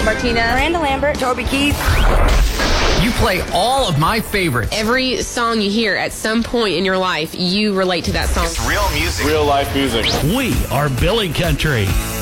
Martina, Miranda Lambert, Toby Keith. You play all of my favorites. Every song you hear at some point in your life, you relate to that song. It's real music. Real life music. We are Billy Country.